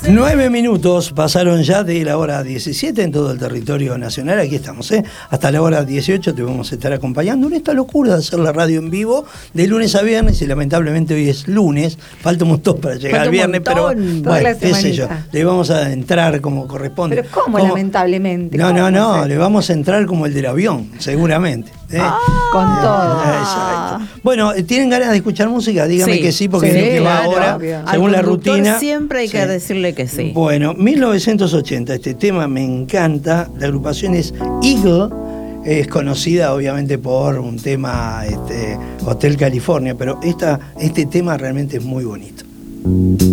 9 minutos pasaron ya de la hora 17 en todo el territorio nacional. Aquí estamos, hasta la hora 18 te vamos a estar acompañando en esta locura de hacer la radio en vivo de lunes a viernes, y lamentablemente hoy es lunes, falta un montón para llegar al viernes, pero bueno, qué sé yo, le vamos a entrar como corresponde. Pero ¿cómo lamentablemente? No, le vamos a entrar como el del avión, seguramente. Con todo. Exacto. Bueno, ¿tienen ganas de escuchar música? Dígame que sí, porque es lo que va ahora, según la rutina. Siempre hay que decirle que sí. Bueno, 1980, este tema me encanta. La agrupación es Eagle, es conocida obviamente por un tema, Hotel California, pero este tema realmente es muy bonito.